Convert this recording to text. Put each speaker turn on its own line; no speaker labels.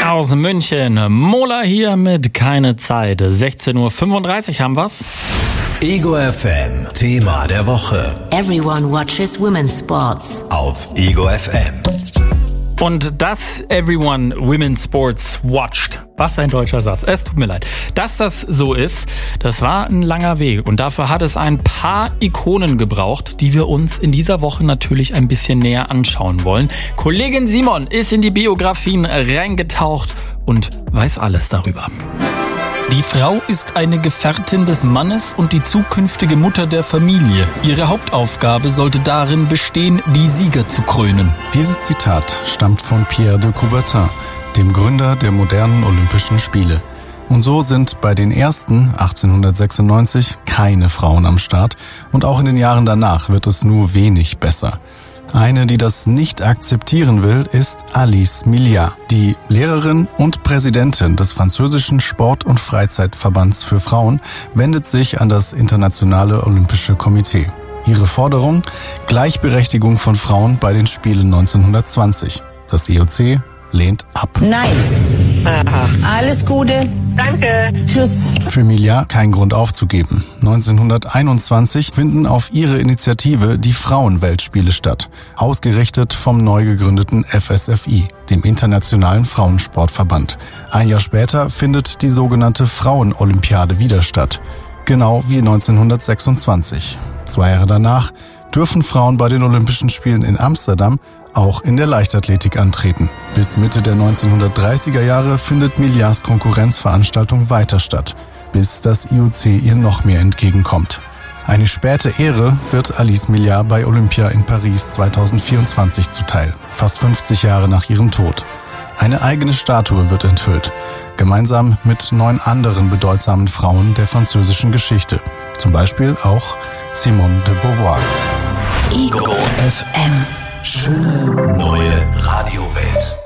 aus München. Mola hier mit Keine Zeit. 16:35 Uhr haben wir's.
Ego FM, Thema der Woche.
Everyone watches women's sports.
Auf Ego FM.
Und dass Everyone Women's Sports watched. Was ein deutscher Satz. Es tut mir leid. Dass das so ist, das war ein langer Weg. Und dafür hat es ein paar Ikonen gebraucht, die wir uns in dieser Woche natürlich ein bisschen näher anschauen wollen. Kollegin Simon ist in die Biografien reingetaucht und weiß alles darüber. Die Frau ist eine Gefährtin des Mannes und die zukünftige Mutter der Familie. Ihre Hauptaufgabe sollte darin bestehen, die Sieger zu krönen.
Dieses Zitat stammt von Pierre de Coubertin, dem Gründer der modernen Olympischen Spiele. Und so sind bei den ersten 1896 keine Frauen am Start und auch in den Jahren danach wird es nur wenig besser. Eine, die das nicht akzeptieren will, ist Alice Milliat. Die Lehrerin und Präsidentin des französischen Sport- und Freizeitverbands für Frauen wendet sich an das Internationale Olympische Komitee. Ihre Forderung: Gleichberechtigung von Frauen bei den Spielen 1920. Das IOC lehnt ab.
Nein. Alles Gute. Danke. Tschüss.
Für Milliat kein Grund aufzugeben. 1921 finden auf ihre Initiative die Frauenweltspiele statt, ausgerichtet vom neu gegründeten FSFI, dem Internationalen Frauensportverband. Ein Jahr später findet die sogenannte Frauenolympiade wieder statt, genau wie 1926. 2 Jahre danach dürfen Frauen bei den Olympischen Spielen in Amsterdam auch in der Leichtathletik antreten. Bis Mitte der 1930er Jahre findet Milliats Konkurrenzveranstaltung weiter statt, bis das IOC ihr noch mehr entgegenkommt. Eine späte Ehre wird Alice Milliat bei Olympia in Paris 2024 zuteil, fast 50 Jahre nach ihrem Tod. Eine eigene Statue wird enthüllt, gemeinsam mit 9 anderen bedeutsamen Frauen der französischen Geschichte, zum Beispiel auch Simone de Beauvoir.
Ego FM.
Schöne neue Radiowelt.